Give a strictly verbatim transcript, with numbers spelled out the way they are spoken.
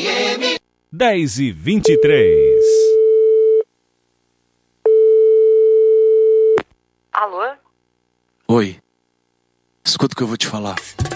dez e vinte e três. Alô? Oi. Escuta o que eu vou te falar.